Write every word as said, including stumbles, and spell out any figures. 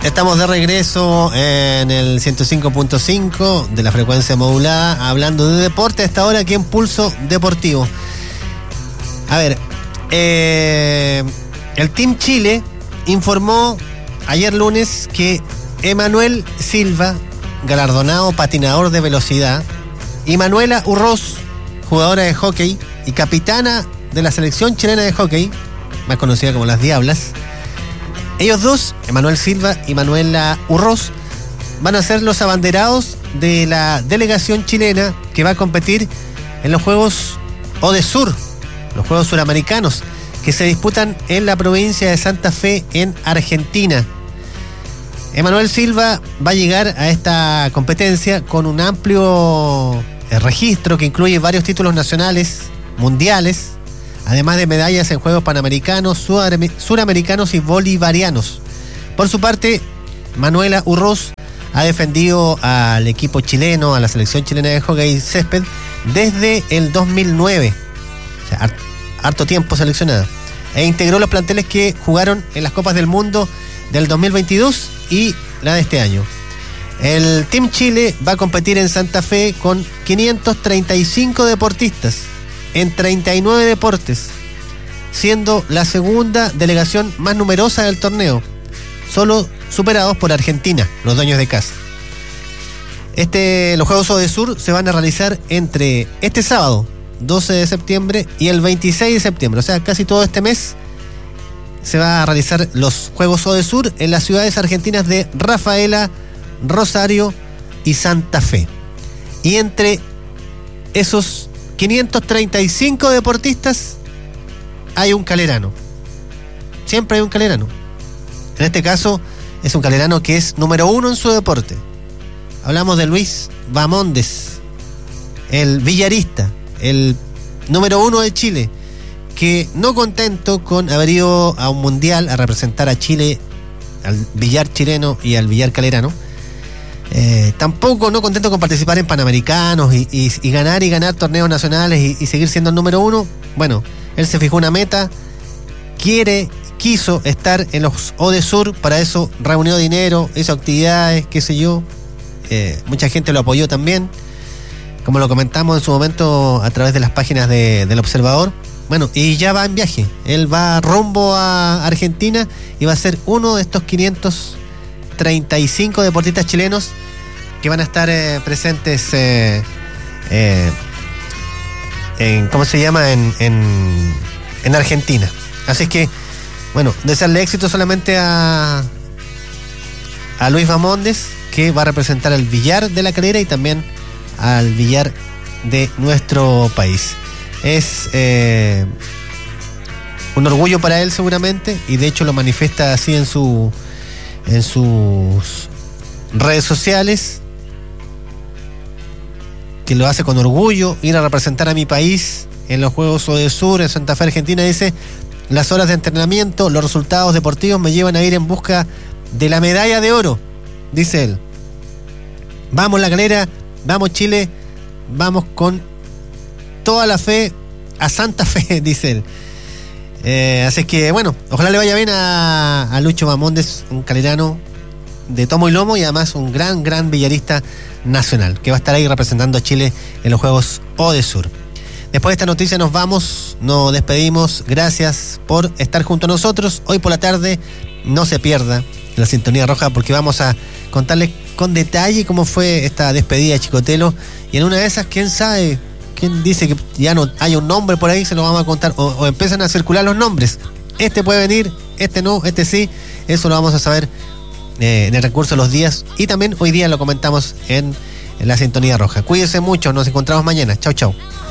Estamos de regreso en el ciento cinco punto cinco de la frecuencia modulada, hablando de deporte a esta hora aquí en Pulso Deportivo. A ver, eh, el Team Chile informó ayer lunes que Emanuel Silva, galardonado patinador de velocidad, y Manuela Urroz, jugadora de hockey y capitana de la selección chilena de hockey, más conocida como las Diablas, ellos dos, Emanuel Silva y Manuela Urroz, van a ser los abanderados de la delegación chilena que va a competir en los Juegos ODESUR, los Juegos Suramericanos, que se disputan en la provincia de Santa Fe, en Argentina. Emanuel Silva va a llegar a esta competencia con un amplio registro que incluye varios títulos nacionales, mundiales, además de medallas en Juegos Panamericanos, Suramericanos y Bolivarianos. Por su parte, Manuela Urroz ha defendido al equipo chileno, a la selección chilena de hockey césped, desde el dos mil nueve, o sea, harto tiempo seleccionada, e integró los planteles que jugaron en las Copas del Mundo del dos mil veintidós y la de este año. El Team Chile va a competir en Santa Fe con quinientos treinta y cinco deportistas en treinta y nueve deportes, siendo la segunda delegación más numerosa del torneo, solo superados por Argentina, los dueños de casa. Este, los Juegos ODESUR se van a realizar entre este sábado, doce de septiembre, y el veintiséis de septiembre, o sea, casi todo este mes se va a realizar los Juegos ODESUR en las ciudades argentinas de Rafaela, Rosario y Santa Fe. Y entre esos quinientos treinta y cinco deportistas hay un calerano. Siempre hay un calerano. En este caso es un calerano que es número uno en su deporte. Hablamos de Luis Bamondes, el villarista, el número uno de Chile, que no contento con haber ido a un mundial a representar a Chile, al billar chileno y al billar calerano, Eh, tampoco no contento con participar en Panamericanos y, y, y ganar y ganar torneos nacionales y, y seguir siendo el número uno. Bueno, él se fijó una meta, quiere, quiso estar en los ODESUR, para eso reunió dinero, hizo actividades, qué sé yo, eh, mucha gente lo apoyó también, como lo comentamos en su momento a través de las páginas de, del Observador. Bueno, y ya va en viaje, él va rumbo a Argentina y va a ser uno de estos quinientos treinta y cinco deportistas chilenos que van a estar eh, presentes eh, eh, en, ¿cómo se llama? En, en, en Argentina. Así que, bueno, desearle éxito solamente a, a Luis Bamondes, que va a representar al billar de la Calera y también al billar de nuestro país. Es eh, un orgullo para él seguramente, y de hecho lo manifiesta así en su en sus redes sociales, que lo hace con orgullo, ir a representar a mi país en los Juegos ODESUR en Santa Fe, Argentina. Dice: las horas de entrenamiento, los resultados deportivos me llevan a ir en busca de la medalla de oro, dice él. Vamos La Calera, vamos Chile, vamos con toda la fe a Santa Fe, dice él. Eh, así es que, bueno, ojalá le vaya bien a, a Lucho Bamondes, un calerano de tomo y lomo, y además un gran, gran billarista nacional, que va a estar ahí representando a Chile en los Juegos ODESUR. Después de esta noticia nos vamos, nos despedimos. Gracias por estar junto a nosotros. Hoy por la tarde no se pierda la Sintonía Roja, porque vamos a contarles con detalle cómo fue esta despedida de Chicotelo, y en una de esas, quién sabe, quién dice que ya no hay un nombre por ahí, se lo vamos a contar, o, o empiezan a circular los nombres. Este puede venir, este no, este sí. Eso lo vamos a saber eh, en el recurso de los días, y también hoy día lo comentamos en, en la Sintonía Roja. Cuídense mucho, nos encontramos mañana. Chau, chau.